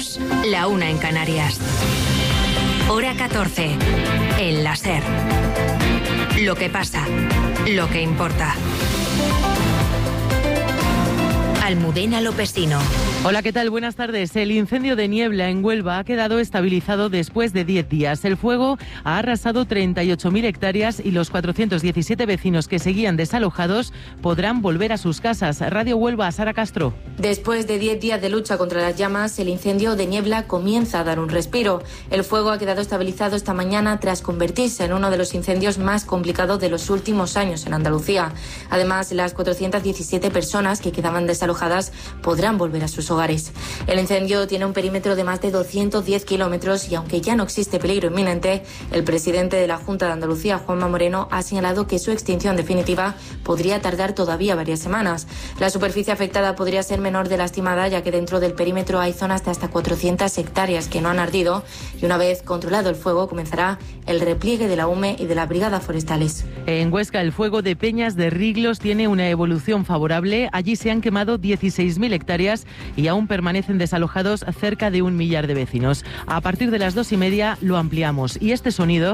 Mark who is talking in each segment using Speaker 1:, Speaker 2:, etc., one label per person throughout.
Speaker 1: minutos, la 1 en Canarias. Hora 14, en la SER. Lo que pasa, lo que importa. Almudena Lopesino.
Speaker 2: Hola, ¿qué tal? Buenas tardes. El incendio de Niebla en Huelva ha quedado estabilizado después de 10 días. El fuego ha arrasado 38.000 hectáreas y los 417 vecinos que seguían desalojados podrán volver a sus casas. Radio Huelva, Sara Castro.
Speaker 3: Después de 10 días de lucha contra las llamas, el incendio de Niebla comienza a dar un respiro. El fuego ha quedado estabilizado esta mañana tras convertirse en uno de los incendios más complicados de los últimos años en Andalucía. Además, las 417 personas que quedaban desalojadas podrán volver a sus hogares. El incendio tiene un perímetro de más de 210 kilómetros y aunque ya no existe peligro inminente, el presidente de la Junta de Andalucía, Juanma Moreno, ha señalado que su extinción definitiva podría tardar todavía varias semanas. La superficie afectada podría ser menor de la estimada, ya que dentro del perímetro hay zonas de hasta 400 hectáreas que no han ardido y una vez controlado el fuego comenzará el repliegue de la UME y de las brigadas forestales.
Speaker 2: En Huesca, el fuego de Peñas de Riglos tiene una evolución favorable. Allí se han quemado 16.000 hectáreas y aún permanecen desalojados cerca de 1 millar de vecinos. A partir de las 2:30 lo ampliamos. Y este sonido...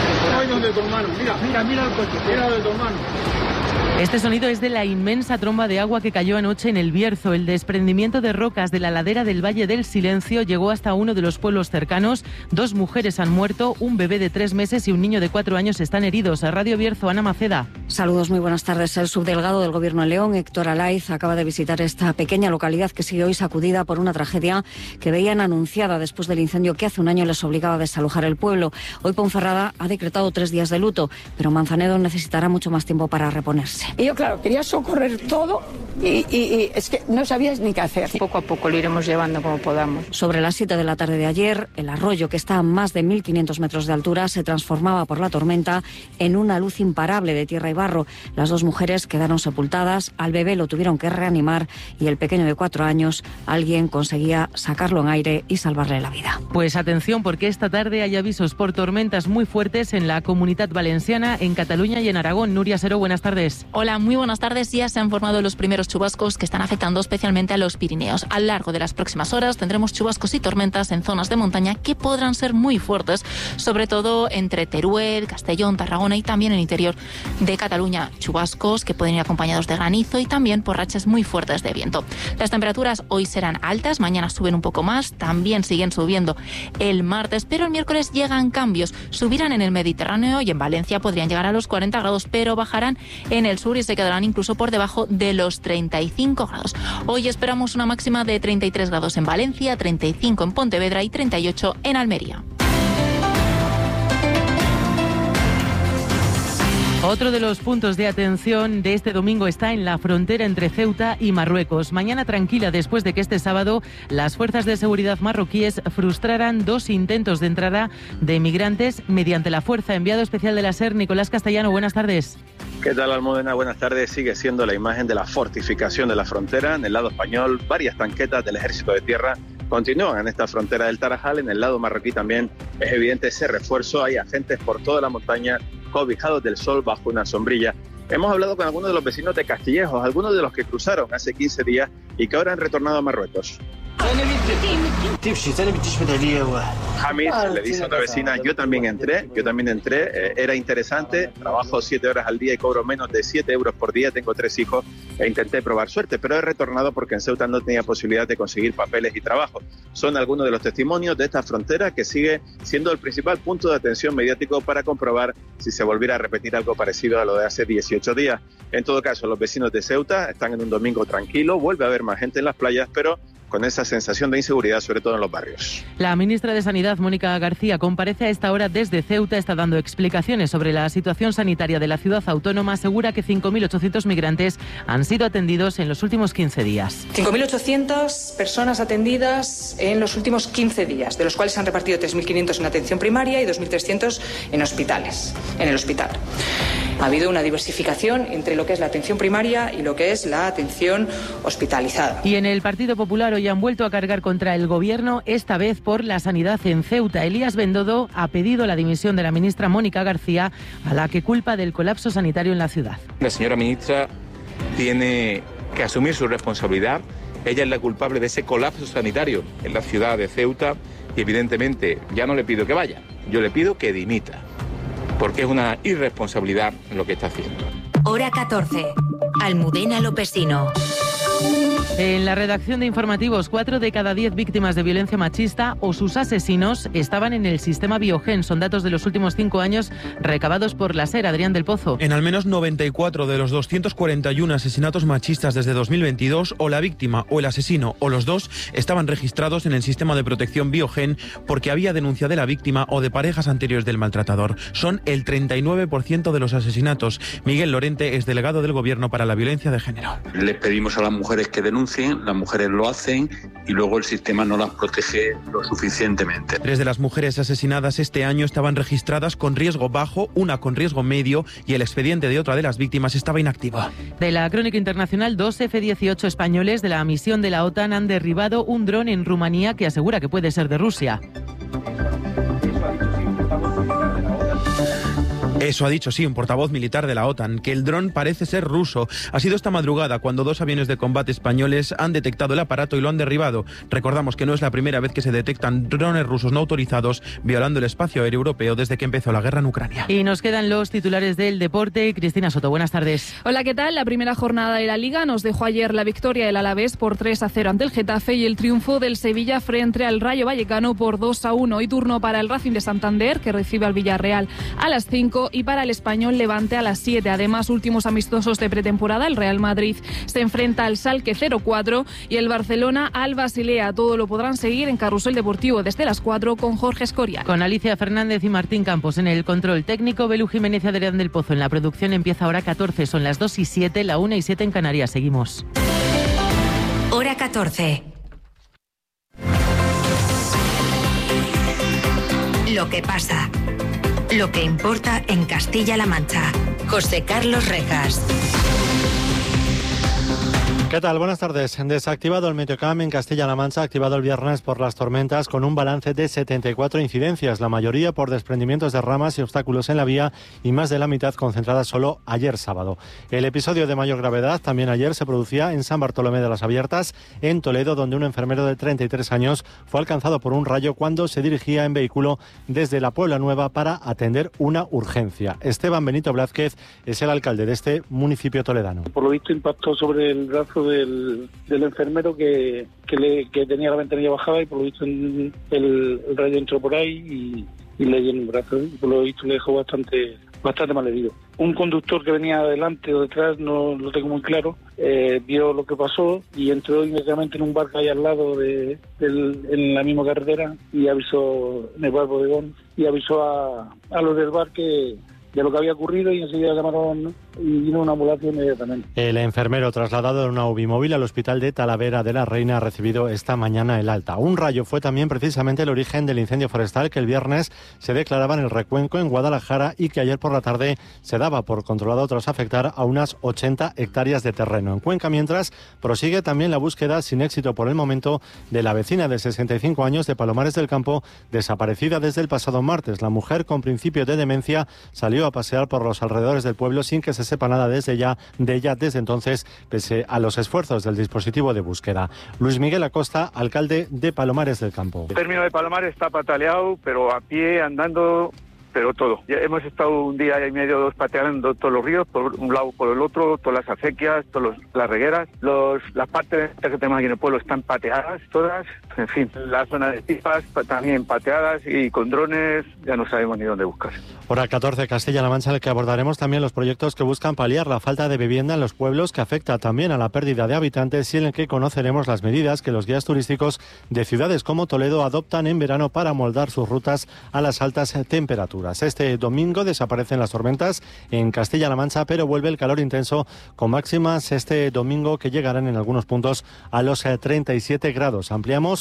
Speaker 2: Mira el coche, mira de tu hermano. Este sonido es de la inmensa tromba de agua que cayó anoche en El Bierzo. El desprendimiento de rocas de la ladera del Valle del Silencio llegó hasta uno de los pueblos cercanos. 2 mujeres han muerto, un bebé de 3 meses y un niño de 4 años están heridos. A Radio Bierzo, Ana Maceda.
Speaker 4: Saludos, muy buenas tardes. El subdelegado del Gobierno de León, Héctor Alaiz, acaba de visitar esta pequeña localidad que sigue hoy sacudida por una tragedia que veían anunciada después del incendio que hace un año les obligaba a desalojar el pueblo. Hoy Ponferrada ha decretado 3 días de luto, pero Manzanedo necesitará mucho más tiempo para reponerse.
Speaker 5: Y yo, claro, quería socorrer todo y es que no sabías ni qué hacer. Poco a poco lo iremos llevando como podamos.
Speaker 4: Sobre las 7 de la tarde de ayer, el arroyo, que está a más de 1.500 metros de altura, se transformaba por la tormenta en una luz imparable de tierra y barro. Las 2 mujeres quedaron sepultadas, al bebé lo tuvieron que reanimar y el pequeño de 4 años, alguien conseguía sacarlo en aire y salvarle la vida.
Speaker 2: Pues atención, porque esta tarde hay avisos por tormentas muy fuertes en la Comunitat Valenciana, en Cataluña y en Aragón. Nuria Seró, buenas tardes.
Speaker 6: Hola, muy buenas tardes. Ya se han formado los primeros chubascos que están afectando especialmente a los Pirineos. A lo largo de las próximas horas tendremos chubascos y tormentas en zonas de montaña que podrán ser muy fuertes, sobre todo entre Teruel, Castellón, Tarragona y también en el interior de Cataluña. Chubascos que pueden ir acompañados de granizo y también por rachas muy fuertes de viento. Las temperaturas hoy serán altas, mañana suben un poco más, también siguen subiendo el martes, pero el miércoles llegan cambios. Subirán en el Mediterráneo y en Valencia podrían llegar a los 40 grados, pero bajarán en el sur y se quedarán incluso por debajo de los 35 grados. Hoy esperamos una máxima de 33 grados en Valencia, 35 en Pontevedra y 38 en Almería.
Speaker 2: Otro de los puntos de atención de este domingo está en la frontera entre Ceuta y Marruecos. Mañana tranquila después de que este sábado las fuerzas de seguridad marroquíes frustraran 2 intentos de entrada de migrantes mediante la fuerza. Enviado especial de la SER, Nicolás Castellano, buenas tardes.
Speaker 7: ¿Qué tal, Almudena? Buenas tardes. Sigue siendo la imagen de la fortificación de la frontera. En el lado español, varias tanquetas del Ejército de Tierra continúan en esta frontera del Tarajal. En el lado marroquí también es evidente ese refuerzo. Hay agentes por toda la montaña cobijados del sol bajo una sombrilla. Hemos hablado con algunos de los vecinos de Castillejos, algunos de los que cruzaron hace 15 días y que ahora han retornado a Marruecos. Jamis le dice a otra vecina, yo también entré, era interesante, trabajo 7 horas al día y cobro menos de 7 euros por día, tengo 3 hijos e intenté probar suerte, pero he retornado porque en Ceuta no tenía posibilidad de conseguir papeles y trabajo. Son algunos de los testimonios de esta frontera que sigue siendo el principal punto de atención mediático para comprobar si se volviera a repetir algo parecido a lo de hace 18 días. En todo caso, los vecinos de Ceuta están en un domingo tranquilo, vuelve a haber más gente en las playas, pero con esa sensación de inseguridad, sobre todo en los barrios.
Speaker 2: La ministra de Sanidad, Mónica García, comparece a esta hora desde Ceuta, está dando explicaciones sobre la situación sanitaria de la ciudad autónoma, asegura que 5.800 migrantes han sido atendidos en los últimos 15 días.
Speaker 8: 5.800 personas atendidas en los últimos 15 días, de los cuales se han repartido 3.500 en atención primaria y 2.300 en hospitales, en el hospital. Ha habido una diversificación entre lo que es la atención primaria y lo que es la atención hospitalizada.
Speaker 2: Y en el Partido Popular hoy han vuelto a cargar contra el Gobierno, esta vez por la sanidad en Ceuta. Elías Bendodo ha pedido la dimisión de la ministra Mónica García, a la que culpa del colapso sanitario en la ciudad.
Speaker 9: La señora ministra tiene que asumir su responsabilidad Ella es la culpable de ese colapso sanitario en la ciudad de Ceuta y evidentemente ya no le pido que vaya, yo le pido que dimita, porque es una irresponsabilidad lo que está haciendo.
Speaker 1: Hora 14. Almudena Lopesino.
Speaker 2: En la redacción de informativos, 4 de cada 10 víctimas de violencia machista o sus asesinos estaban en el sistema Biogen. Son datos de los últimos 5 años recabados por la SER. Adrián del Pozo.
Speaker 10: En al menos 94 de los 241 asesinatos machistas desde 2022, o la víctima o el asesino o los dos estaban registrados en el sistema de protección Biogen porque había denuncia de la víctima o de parejas anteriores del maltratador. Son el 39% de los asesinatos. Miguel Lorente es delegado del Gobierno para la violencia de género.
Speaker 11: Les pedimos a las mujeres que denuncien, las mujeres lo hacen y luego el sistema no las protege lo suficientemente.
Speaker 10: 3 de las mujeres asesinadas este año estaban registradas con riesgo bajo, una con riesgo medio y el expediente de otra de las víctimas estaba inactivo.
Speaker 2: De la crónica internacional, 2 F-18 españoles de la misión de la OTAN han derribado un dron en Rumanía que asegura que puede ser de Rusia.
Speaker 10: Eso ha dicho, sí, un portavoz militar de la OTAN, que el dron parece ser ruso. Ha sido esta madrugada cuando 2 aviones de combate españoles han detectado el aparato y lo han derribado. Recordamos que no es la primera vez que se detectan drones rusos no autorizados violando el espacio aéreo europeo desde que empezó la guerra en Ucrania.
Speaker 2: Y nos quedan los titulares del deporte. Cristina Soto, buenas tardes.
Speaker 12: Hola, ¿qué tal? La primera jornada de la Liga nos dejó ayer la victoria del Alavés por 3-0 ante el Getafe y el triunfo del Sevilla frente al Rayo Vallecano por 2-1. Hoy turno para el Racing de Santander, que recibe al Villarreal a las 5, y para el Español Levante a las 7. Además, últimos amistosos de pretemporada, el Real Madrid se enfrenta al Schalke 0-4 y el Barcelona al Basilea. Todo lo podrán seguir en Carrusel Deportivo desde las 4 con Jorge Escorial.
Speaker 2: Con Alicia Fernández y Martín Campos en el control técnico, Belú Jiménez y Adrián del Pozo en la producción. Empieza Hora 14, son las 2:07, la 1:07 en Canarias. Seguimos.
Speaker 1: Hora 14. Lo que pasa. Lo que importa en Castilla-La Mancha. José Carlos Rejas.
Speaker 13: ¿Qué tal? Buenas tardes. Desactivado el Meteocam en Castilla-La Mancha, activado el viernes por las tormentas, con un balance de 74 incidencias, la mayoría por desprendimientos de ramas y obstáculos en la vía y más de la mitad concentradas solo ayer sábado. El episodio de mayor gravedad también ayer se producía en San Bartolomé de las Abiertas, en Toledo, donde un enfermero de 33 años fue alcanzado por un rayo cuando se dirigía en vehículo desde la Puebla Nueva para atender una urgencia. Esteban Benito Blázquez es el alcalde de este municipio toledano.
Speaker 14: Por lo visto impactó sobre el brazo del enfermero que tenía la ventanilla bajada y por lo visto el rayo entró por ahí y le dio en el brazo. Y por lo visto le dejó bastante mal herido. Un conductor que venía adelante o detrás, no lo tengo muy claro, vio lo que pasó y entró inmediatamente en un bar que hay al lado en la misma carretera y avisó en el bar Bodegón y avisó a los del bar de lo que había ocurrido y enseguida llamaron y vino una ambulancia inmediatamente.
Speaker 13: El enfermero trasladado en una UBI móvil al hospital de Talavera de la Reina ha recibido esta mañana el alta. Un rayo fue también precisamente el origen del incendio forestal que el viernes se declaraba en el Recuenco, en Guadalajara, y que ayer por la tarde se daba por controlado tras afectar a unas 80 hectáreas de terreno. En Cuenca, mientras, prosigue también la búsqueda, sin éxito por el momento, de la vecina de 65 años de Palomares del Campo, desaparecida desde el pasado martes. La mujer, con principio de demencia, salió a pasear por los alrededores del pueblo sin que se sepa nada de ella desde entonces, pese a los esfuerzos del dispositivo de búsqueda. Luis Miguel Acosta, alcalde de Palomares del Campo.
Speaker 15: El término de Palomares está pataleado, pero a pie, andando, pero todo. Ya hemos estado un día y medio, 2 pateando todos los ríos, por un lado, por el otro, todas las acequias, todas las regueras. Las partes que tenemos aquí en el pueblo están pateadas, todas. En fin, la zona de Tipas también pateadas y con drones ya no sabemos ni dónde buscar.
Speaker 13: Hora 14, Castilla-La Mancha, en el que abordaremos también los proyectos que buscan paliar la falta de vivienda en los pueblos, que afecta también a la pérdida de habitantes, y en el que conoceremos las medidas que los guías turísticos de ciudades como Toledo adoptan en verano para moldar sus rutas a las altas temperaturas. Este domingo desaparecen las tormentas en Castilla-La Mancha, pero vuelve el calor intenso, con máximas este domingo que llegarán en algunos puntos a los 37 grados. Ampliamos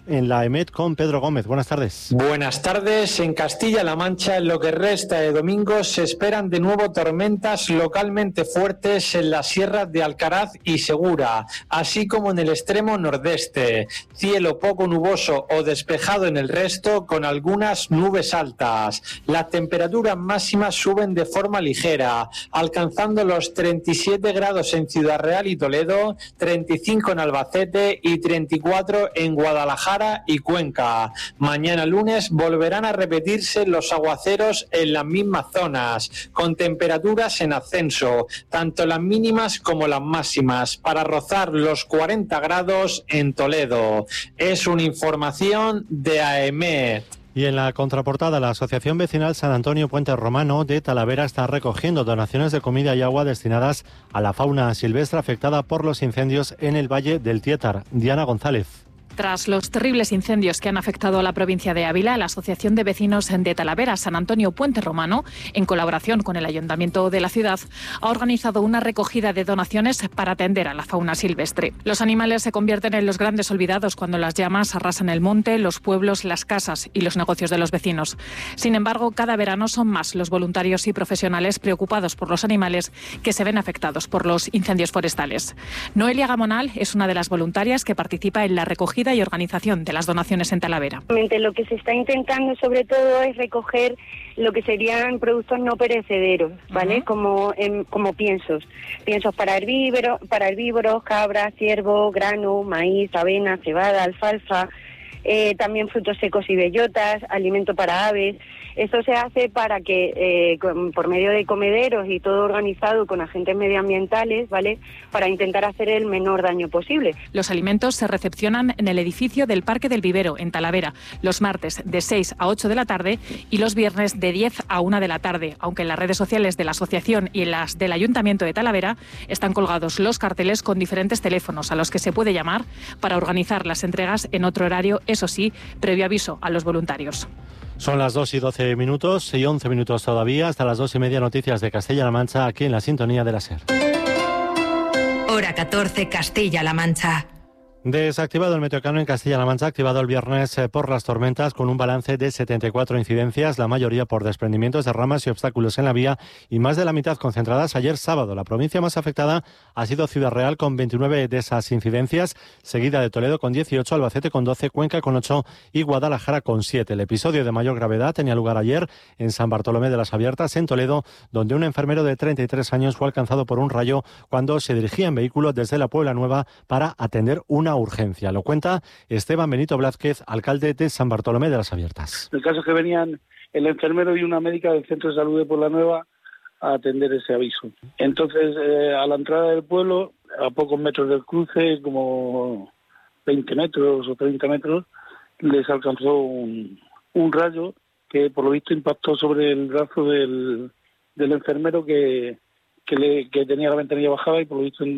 Speaker 13: en la EMET con Pedro Gómez. Buenas tardes.
Speaker 16: Buenas tardes. En Castilla-La Mancha, en lo que resta de domingo, se esperan de nuevo tormentas localmente fuertes en las sierras de Alcaraz y Segura, así como en el extremo nordeste. Cielo poco nuboso o despejado en el resto, con algunas nubes altas. Las temperaturas máximas suben de forma ligera, alcanzando los 37 grados en Ciudad Real y Toledo, 35 en Albacete y 34 en Guadalajara y Cuenca. Mañana lunes volverán a repetirse los aguaceros en las mismas zonas, con temperaturas en ascenso, tanto las mínimas como las máximas, para rozar los 40 grados en Toledo. Es una información de AEMET.
Speaker 13: Y en la contraportada, la Asociación Vecinal San Antonio Puente Romano de Talavera está recogiendo donaciones de comida y agua destinadas a la fauna silvestre afectada por los incendios en el Valle del Tietar. Diana González.
Speaker 12: Tras los terribles incendios que han afectado a la provincia de Ávila, la Asociación de Vecinos de Talavera, San Antonio Puente Romano, en colaboración con el Ayuntamiento de la ciudad, ha organizado una recogida de donaciones para atender a la fauna silvestre. Los animales se convierten en los grandes olvidados cuando las llamas arrasan el monte, los pueblos, las casas y los negocios de los vecinos. Sin embargo, cada verano son más los voluntarios y profesionales preocupados por los animales que se ven afectados por los incendios forestales. Noelia Gamonal es una de las voluntarias que participa en la recogida y organización de las donaciones en Talavera.
Speaker 17: Lo que se está intentando sobre todo es recoger lo que serían productos no perecederos, ¿vale? Como piensos para herbívoros, cabra, ciervo, grano, maíz, avena, cebada, alfalfa, también frutos secos y bellotas, alimento para aves. Esto se hace para que, por medio de comederos y todo organizado con agentes medioambientales, ¿vale?, para intentar hacer el menor daño posible.
Speaker 12: Los alimentos se recepcionan en el edificio del Parque del Vivero, en Talavera, los martes de 6 a 8 de la tarde y los viernes de 10 a 1 de la tarde, aunque en las redes sociales de la asociación y en las del Ayuntamiento de Talavera están colgados los carteles con diferentes teléfonos a los que se puede llamar para organizar las entregas en otro horario, eso sí, previo aviso a los voluntarios.
Speaker 13: Son las 2 y 12 minutos y 11 minutos todavía, hasta las 2 y media, noticias de Castilla-La Mancha, aquí en la sintonía de la SER.
Speaker 1: Hora 14, Castilla-La Mancha.
Speaker 13: Desactivado el meteocano en Castilla-La Mancha, activado el viernes por las tormentas, con un balance de 74 incidencias, la mayoría por desprendimientos de ramas y obstáculos en la vía, y más de la mitad concentradas ayer sábado. La provincia más afectada ha sido Ciudad Real, con 29 de esas incidencias, seguida de Toledo con 18, Albacete con 12, Cuenca con 8 y Guadalajara con 7. El episodio de mayor gravedad tenía lugar ayer en San Bartolomé de las Abiertas, en Toledo, donde un enfermero de 33 años fue alcanzado por un rayo cuando se dirigía en vehículo desde la Puebla Nueva para atender una urgencia. Lo cuenta Esteban Benito Blázquez, alcalde de San Bartolomé de las Abiertas.
Speaker 14: El caso es que venían el enfermero y una médica del Centro de Salud de Puebla Nueva a atender ese aviso. Entonces, a la entrada del pueblo, a pocos metros del cruce, como 20 metros o 30 metros, les alcanzó un rayo que por lo visto impactó sobre el brazo del enfermero que tenía la ventanilla bajada, y por lo visto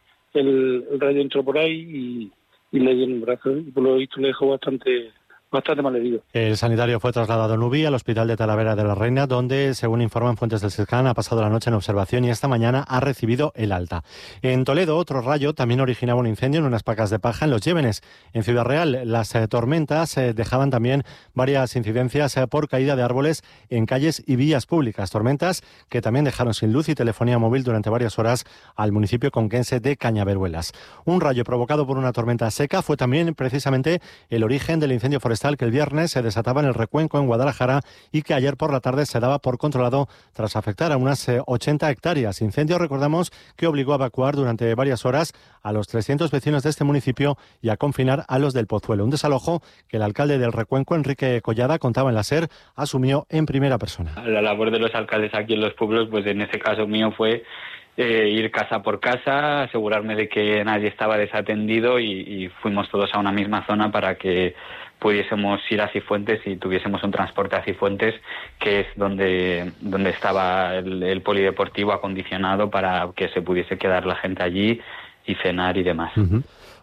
Speaker 14: el rayo entró por ahí y le dio en el brazo, y por lo visto le dejó bastante mal herido.
Speaker 13: El sanitario fue trasladado a Nubí, al Hospital de Talavera de la Reina, donde, según informan fuentes del SESCAN, ha pasado la noche en observación y esta mañana ha recibido el alta. En Toledo, otro rayo también originaba un incendio en unas pacas de paja en Los Llévenes. En Ciudad Real, las tormentas dejaban también varias incidencias por caída de árboles en calles y vías públicas. Tormentas que también dejaron sin luz y telefonía móvil durante varias horas al municipio conquense de Cañaveruelas. Un rayo provocado por una tormenta seca fue también precisamente el origen del incendio forestal que el viernes se desataba en el Recuenco, en Guadalajara, y que ayer por la tarde se daba por controlado tras afectar a unas 80 hectáreas. Incendio, recordamos, que obligó a evacuar durante varias horas a los 300 vecinos de este municipio y a confinar a los del Pozuelo. Un desalojo que el alcalde del Recuenco, Enrique Collada, contaba en la SER, asumió en primera persona.
Speaker 18: La labor de los alcaldes aquí en los pueblos, pues en este caso mío fue ir casa por casa, asegurarme de que nadie estaba desatendido y fuimos todos a una misma zona para que pudiésemos ir a Cifuentes y tuviésemos un transporte a Cifuentes, que es donde estaba el polideportivo acondicionado para que se pudiese quedar la gente allí y cenar y demás.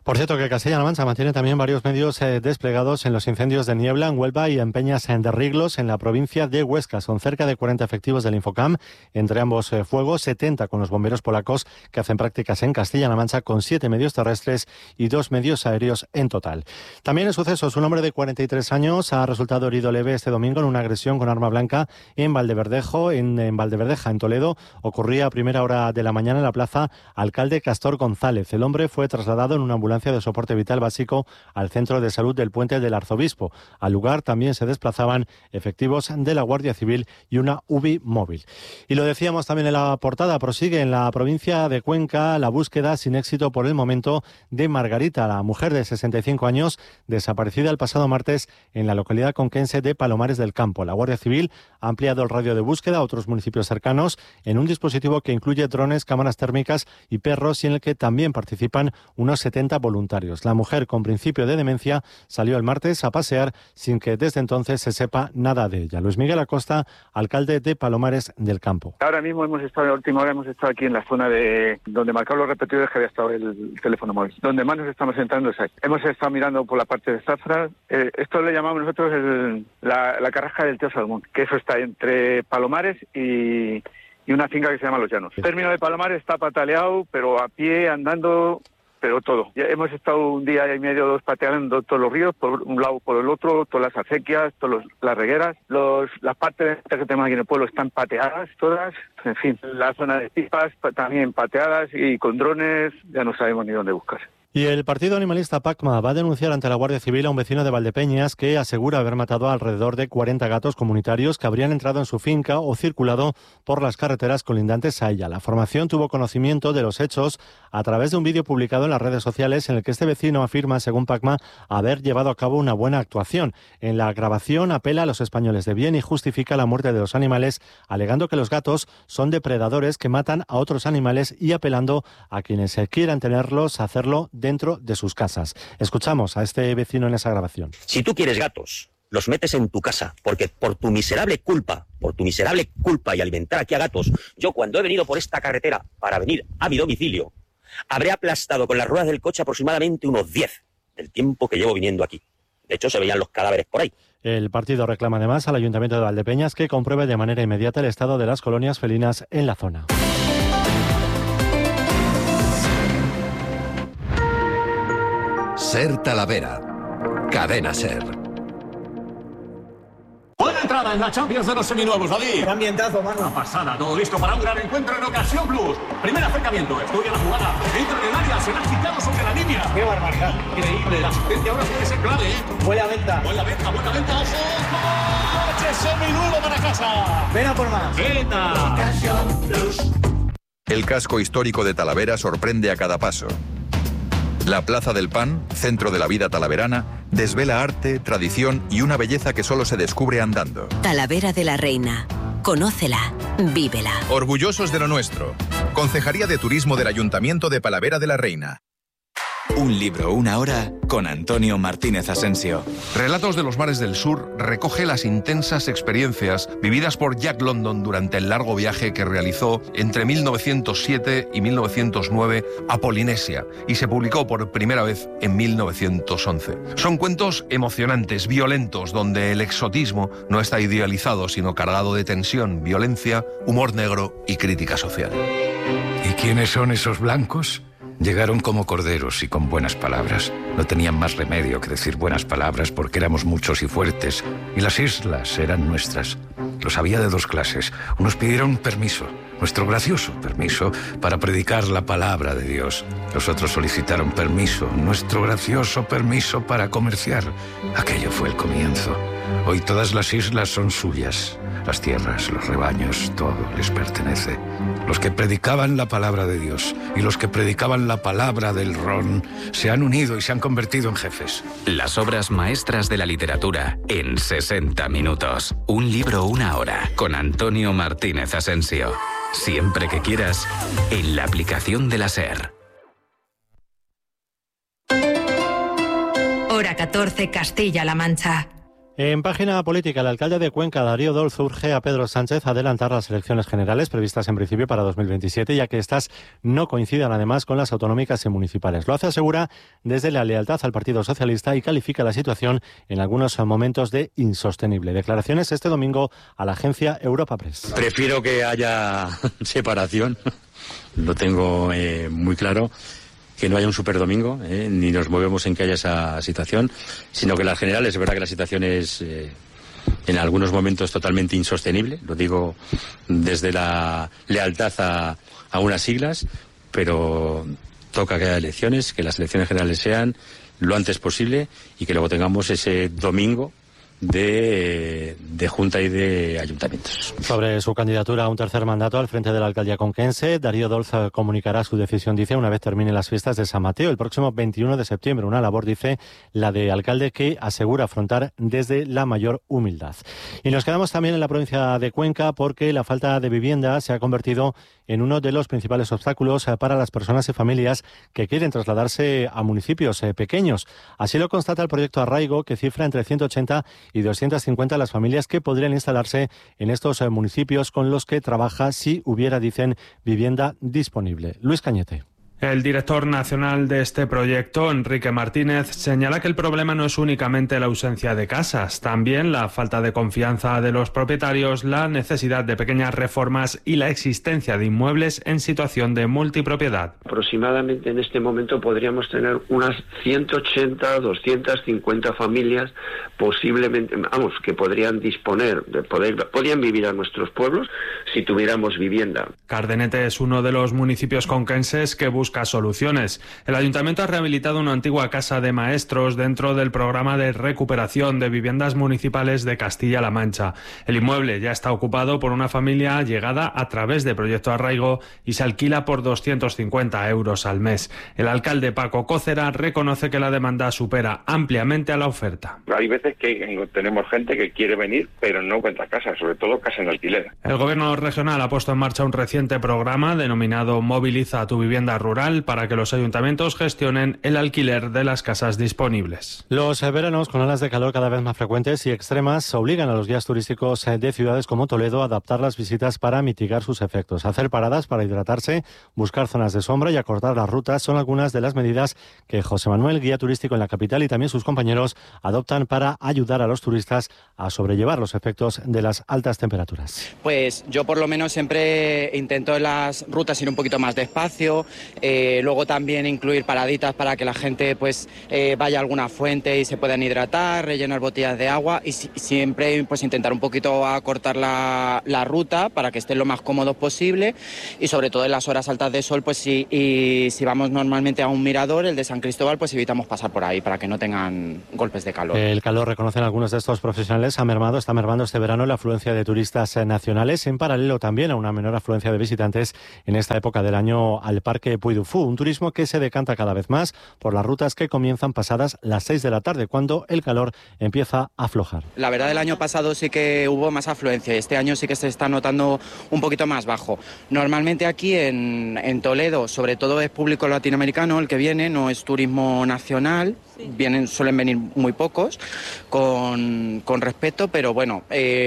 Speaker 13: Por cierto, que Castilla-La Mancha mantiene también varios medios desplegados en los incendios de Niebla, en Huelva y en Peñas de Riglos, en la provincia de Huesca. Son cerca de 40 efectivos del Infocam entre ambos fuegos, 70 con los bomberos polacos que hacen prácticas en Castilla-La Mancha, con 7 medios terrestres y 2 medios aéreos en total. También en sucesos, un hombre de 43 años ha resultado herido leve este domingo en una agresión con arma blanca en Valdeverdeja, en Toledo. Ocurría a primera hora de la mañana en la plaza Alcalde Castor González. El hombre fue trasladado en una ambulancia de soporte vital básico al centro de salud del Puente del Arzobispo. Al lugar también se desplazaban efectivos de la Guardia Civil y una UBI móvil. Y lo decíamos también en la portada, prosigue en la provincia de Cuenca la búsqueda sin éxito por el momento de Margarita, la mujer de 65 años desaparecida el pasado martes en la localidad conquense de Palomares del Campo. La Guardia Civil ha ampliado el radio de búsqueda a otros municipios cercanos en un dispositivo que incluye drones, cámaras térmicas y perros, y en el que también participan unos 70 voluntarios. La mujer, con principio de demencia, salió el martes a pasear sin que desde entonces se sepa nada de ella. Luis Miguel Acosta, alcalde de Palomares del Campo.
Speaker 15: Ahora mismo hemos estado aquí en la zona de donde marcaron los repetidores que había estado el teléfono móvil. Donde más nos estamos entrando es ahí. Hemos estado mirando por la parte de Zafra. Esto le llamamos nosotros la Carrasca del Tío Salmón, que eso está entre Palomares y una finca que se llama Los Llanos. El término de Palomares está pataleado, pero a pie, andando, pero todo. Ya hemos estado un día y medio, 2 pateando todos los ríos, por un lado, por el otro, todas las acequias, las regueras. Las partes que tenemos aquí en el pueblo están pateadas, todas. En fin, la zona de pipas también pateadas, y con drones ya no sabemos ni dónde buscar.
Speaker 13: Y el partido animalista PACMA va a denunciar ante la Guardia Civil a un vecino de Valdepeñas que asegura haber matado a alrededor de 40 gatos comunitarios que habrían entrado en su finca o circulado por las carreteras colindantes a ella. La formación tuvo conocimiento de los hechos a través de un vídeo publicado en las redes sociales en el que este vecino afirma, según PACMA, haber llevado a cabo una buena actuación. En la grabación apela a los españoles de bien y justifica la muerte de los animales, alegando que los gatos son depredadores que matan a otros animales y apelando a quienes quieran tenerlos a hacerlo dentro de sus casas. Escuchamos a este vecino en esa grabación.
Speaker 19: Si tú quieres gatos, los metes en tu casa, porque por tu miserable culpa y alimentar aquí a gatos, yo cuando he venido por esta carretera para venir a mi domicilio, habré aplastado con las ruedas del coche aproximadamente unos 10 del tiempo que llevo viniendo aquí. De hecho, se veían los cadáveres por ahí.
Speaker 13: El partido reclama además al Ayuntamiento de Valdepeñas que compruebe de manera inmediata el estado de las colonias felinas en la zona.
Speaker 20: Ser Talavera. Cadena Ser.
Speaker 21: Buena entrada en la Champions de los seminuevos, David.
Speaker 22: Qué ambientazo, mano.
Speaker 21: Una pasada, todo listo para un gran encuentro en Ocasión Plus. Primer acercamiento, estudia la jugada. Entra en el área, será quitado sobre la línea.
Speaker 22: Qué barbaridad.
Speaker 21: Increíble, la asistencia ahora puede ser clave, ¿eh?
Speaker 22: Buena venta.
Speaker 21: Buena venta, ojo. ¡Coche seminuevo para casa!
Speaker 22: Ven a por más.
Speaker 21: ¡Venta!
Speaker 22: Ocasión Plus.
Speaker 20: El casco histórico de Talavera sorprende a cada paso. La Plaza del Pan, centro de la vida talaverana, desvela arte, tradición y una belleza que solo se descubre andando.
Speaker 23: Talavera de la Reina. Conócela, vívela.
Speaker 24: Orgullosos de lo nuestro. Concejalía de Turismo del Ayuntamiento de Talavera de la Reina.
Speaker 25: Un libro, una hora, con Antonio Martínez Asensio.
Speaker 26: Relatos de los mares del sur recoge las intensas experiencias vividas por Jack London durante el largo viaje que realizó entre 1907 y 1909 a Polinesia y se publicó por primera vez en 1911. Son cuentos emocionantes, violentos, donde el exotismo no está idealizado, sino cargado de tensión, violencia, humor negro y crítica social.
Speaker 27: ¿Y quiénes son esos blancos? Llegaron como corderos y con buenas palabras. No tenían más remedio que decir buenas palabras porque éramos muchos y fuertes, y las islas eran nuestras. Los había de 2 clases. Unos pidieron permiso, nuestro gracioso permiso, para predicar la palabra de Dios. Los otros solicitaron permiso, nuestro gracioso permiso para comerciar. Aquello fue el comienzo. Hoy todas las islas son suyas. Las tierras, los rebaños, todo les pertenece. Los que predicaban la palabra de Dios y los que predicaban la palabra del ron se han unido y se han convertido en jefes.
Speaker 25: Las obras maestras de la literatura en 60 minutos. Un libro, una hora, con Antonio Martínez Asensio. Siempre que quieras, en la aplicación de la SER.
Speaker 1: Hora 14, Castilla-La Mancha.
Speaker 13: En página política, el alcalde de Cuenca, Darío Dolz, urge a Pedro Sánchez a adelantar las elecciones generales previstas en principio para 2027, ya que estas no coincidan además con las autonómicas y municipales. Lo hace, asegura, desde la lealtad al Partido Socialista y califica la situación en algunos momentos de insostenible. Declaraciones este domingo a la agencia Europa Press.
Speaker 3: Prefiero que haya separación, lo tengo muy claro. Que no haya un superdomingo, ni nos movemos en que haya esa situación, sino que las generales, es verdad que la situación es en algunos momentos totalmente insostenible, lo digo desde la lealtad a unas siglas, pero toca que haya elecciones, que las elecciones generales sean lo antes posible y que luego tengamos ese domingo de Junta y de Ayuntamientos.
Speaker 13: Sobre su candidatura a un tercer mandato al frente de la alcaldía conquense, Darío Dolz comunicará su decisión, dice, una vez terminen las fiestas de San Mateo, el próximo 21 de septiembre. Una labor, dice, la de alcalde que asegura afrontar desde la mayor humildad. Y nos quedamos también en la provincia de Cuenca porque la falta de vivienda se ha convertido en uno de los principales obstáculos para las personas y familias que quieren trasladarse a municipios pequeños. Así lo constata el proyecto Arraigo, que cifra entre 180 y 250 las familias que podrían instalarse en estos municipios con los que trabaja si hubiera, dicen, vivienda disponible. Luis Cañete.
Speaker 4: El director nacional de este proyecto, Enrique Martínez, señala que el problema no es únicamente la ausencia de casas, también la falta de confianza de los propietarios, la necesidad de pequeñas reformas y la existencia de inmuebles en situación de multipropiedad.
Speaker 5: Aproximadamente en este momento podríamos tener unas 180, 250 familias posiblemente, que podrían disponer, podrían vivir a nuestros pueblos si tuviéramos vivienda.
Speaker 4: Cardenete es uno de los municipios conquenses que busca soluciones. El ayuntamiento ha rehabilitado una antigua casa de maestros dentro del programa de recuperación de viviendas municipales de Castilla-La Mancha. El inmueble ya está ocupado por una familia llegada a través de Proyecto Arraigo y se alquila por 250 euros al mes. El alcalde Paco Cócera reconoce que la demanda supera ampliamente a la oferta.
Speaker 6: Hay veces que tenemos gente que quiere venir, pero no encuentra casa, sobre todo casa en alquiler.
Speaker 4: El gobierno regional ha puesto en marcha un reciente programa denominado Moviliza tu vivienda rural para que los ayuntamientos gestionen el alquiler de las casas disponibles.
Speaker 13: Los veranos con olas de calor cada vez más frecuentes y extremas obligan a los guías turísticos de ciudades como Toledo a adaptar las visitas para mitigar sus efectos. Hacer paradas para hidratarse, buscar zonas de sombra y acortar las rutas son algunas de las medidas que José Manuel, guía turístico en la capital, y también sus compañeros adoptan para ayudar a los turistas a sobrellevar los efectos de las altas temperaturas.
Speaker 7: Pues yo por lo menos siempre intento en las rutas ir un poquito más despacio, luego también incluir paraditas para que la gente pues vaya a alguna fuente y se puedan hidratar, rellenar botellas de agua y siempre pues intentar un poquito acortar la ruta para que estén lo más cómodos posible y sobre todo en las horas altas de sol pues si vamos normalmente a un mirador, el de San Cristóbal, pues evitamos pasar por ahí para que no tengan golpes de calor.
Speaker 13: El calor, reconocen algunos de estos profesionales, está mermando este verano la afluencia de turistas nacionales, en paralelo también a una menor afluencia de visitantes en esta época del año al Parque Puy du Fou, un turismo que se decanta cada vez más por las rutas que comienzan pasadas las 6 de la tarde, cuando el calor empieza a aflojar.
Speaker 7: La verdad, el año pasado sí que hubo más afluencia, este año sí que se está notando un poquito más bajo. Normalmente aquí en Toledo, sobre todo es público latinoamericano el que viene, no es turismo nacional, suelen venir muy pocos, con respeto, pero bueno,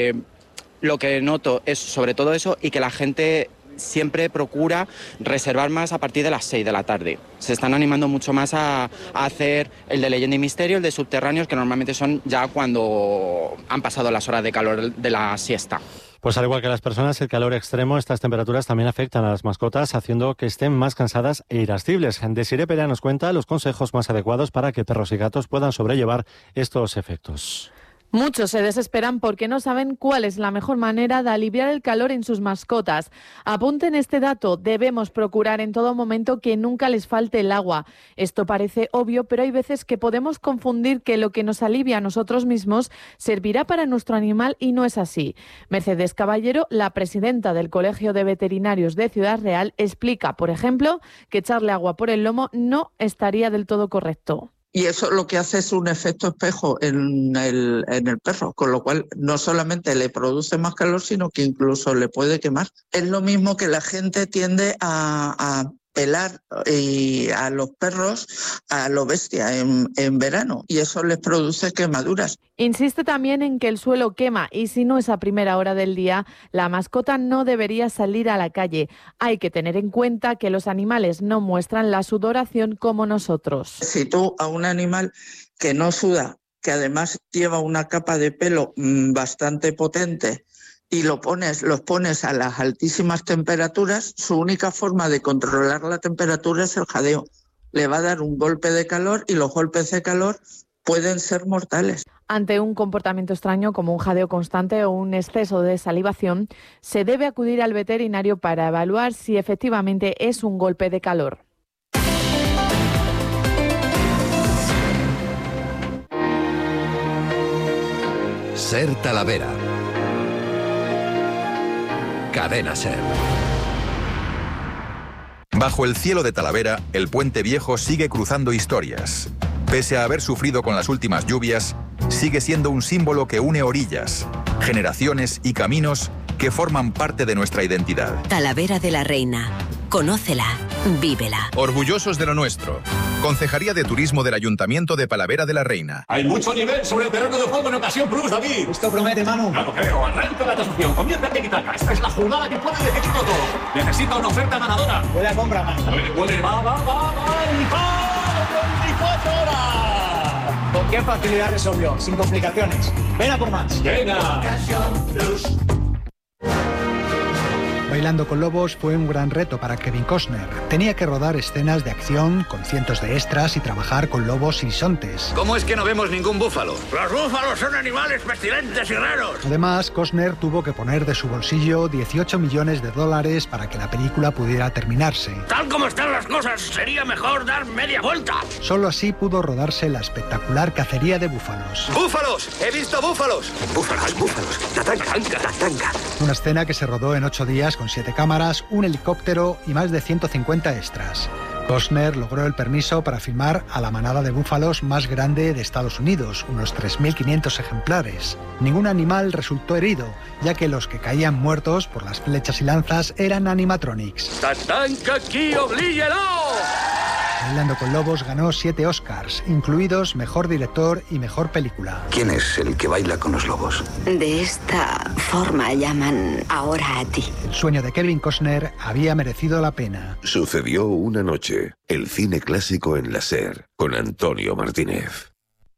Speaker 7: lo que noto es sobre todo eso y que la gente siempre procura reservar más a partir de las 6 de la tarde. Se están animando mucho más a hacer el de Leyenda y Misterio, el de Subterráneos, que normalmente son ya cuando han pasado las horas de calor de la siesta.
Speaker 13: Pues al igual que las personas, el calor extremo, estas temperaturas también afectan a las mascotas, haciendo que estén más cansadas e irascibles. Desiré Perea nos cuenta los consejos más adecuados para que perros y gatos puedan sobrellevar estos efectos.
Speaker 8: Muchos se desesperan porque no saben cuál es la mejor manera de aliviar el calor en sus mascotas. Apunten este dato, debemos procurar en todo momento que nunca les falte el agua. Esto parece obvio, pero hay veces que podemos confundir que lo que nos alivia a nosotros mismos servirá para nuestro animal y no es así. Mercedes Caballero, la presidenta del Colegio de Veterinarios de Ciudad Real, explica, por ejemplo, que echarle agua por el lomo no estaría del todo correcto.
Speaker 9: Y eso lo que hace es un efecto espejo en el perro, con lo cual no solamente le produce más calor, sino que incluso le puede quemar. Es lo mismo que la gente tiende a pelar a los perros a lo bestia en verano, y eso les produce quemaduras.
Speaker 8: Insiste también en que el suelo quema y si no es a primera hora del día, la mascota no debería salir a la calle. Hay que tener en cuenta que los animales no muestran la sudoración como nosotros.
Speaker 9: Si tú a un animal que no suda, que además lleva una capa de pelo bastante potente, y los pones a las altísimas temperaturas, su única forma de controlar la temperatura es el jadeo. Le va a dar un golpe de calor y los golpes de calor pueden ser mortales.
Speaker 8: Ante un comportamiento extraño como un jadeo constante o un exceso de salivación, se debe acudir al veterinario para evaluar si efectivamente es un golpe de calor.
Speaker 2: Ser Talavera. Cadena Ser.
Speaker 20: Bajo el cielo de Talavera, el puente viejo sigue cruzando historias. Pese a haber sufrido con las últimas lluvias, sigue siendo un símbolo que une orillas, generaciones y caminos que forman parte de nuestra identidad.
Speaker 23: Talavera de la Reina. Conócela, vívela.
Speaker 24: Orgullosos de lo nuestro. Concejalía de Turismo del Ayuntamiento de Talavera de la Reina.
Speaker 21: Hay mucho nivel sobre el terreno de juego en ocasión Plus, David.
Speaker 22: Esto promete, Manu.
Speaker 21: Claro, creo. Arranca la transacción. Comienza a tiki-taka. Esta es la jugada que puede decidirlo todo. Necesita una oferta ganadora.
Speaker 22: Buena compra, Manu.
Speaker 21: Va. 24 horas.
Speaker 22: ¿Con qué facilidad resolvió? Sin complicaciones. Ven a por más.
Speaker 21: Venga.
Speaker 10: Bailando con lobos fue un gran reto para Kevin Costner. Tenía que rodar escenas de acción con cientos de extras y trabajar con lobos y bisontes.
Speaker 27: ¿Cómo es que no vemos ningún búfalo?
Speaker 21: Los búfalos son animales pestilentes y raros.
Speaker 10: Además, Costner tuvo que poner de su bolsillo $18 millones para que la película pudiera terminarse.
Speaker 21: Tal como están las cosas, sería mejor dar media vuelta.
Speaker 10: Solo así pudo rodarse la espectacular cacería de búfalos.
Speaker 27: ¡Búfalos! ¡He visto búfalos! ¡Búfalos! ¡Tatanga!
Speaker 10: Una escena que se rodó en 8 días con 7 cámaras, un helicóptero y más de 150 extras. Costner logró el permiso para filmar a la manada de búfalos más grande de Estados Unidos, unos 3.500 ejemplares. Ningún animal resultó herido, ya que los que caían muertos por las flechas y lanzas eran animatronics.
Speaker 21: ¡Tatanka aquí, oblíguelo!
Speaker 10: Bailando con lobos ganó 7 Oscars, incluidos Mejor Director y Mejor Película.
Speaker 27: ¿Quién es el que baila con los lobos?
Speaker 23: De esta forma llaman ahora a ti.
Speaker 10: El sueño de Kevin Costner había merecido la pena.
Speaker 2: Sucedió una noche. El cine clásico en la SER, con Antonio Martínez.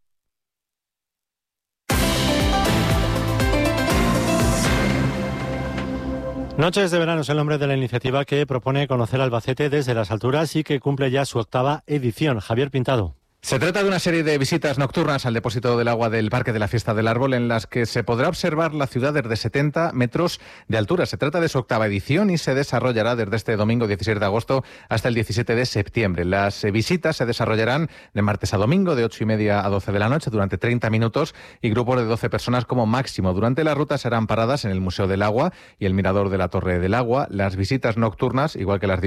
Speaker 13: Noches de verano es el nombre de la iniciativa que propone conocer Albacete desde las alturas y que cumple ya su 8ª edición. Javier Pintado.
Speaker 11: Se trata de una serie de visitas nocturnas al depósito del agua del Parque de la Fiesta del Árbol en las que se podrá observar la ciudad desde 70 metros de altura. Se trata de su 8ª edición y se desarrollará desde este domingo 16 de agosto hasta el 17 de septiembre. Las visitas se desarrollarán de martes a domingo de 8:30 a 12 de la noche durante 30 minutos y grupos de 12 personas como máximo. Durante la ruta serán paradas en el Museo del Agua y el Mirador de la Torre del Agua. Las visitas nocturnas, igual que las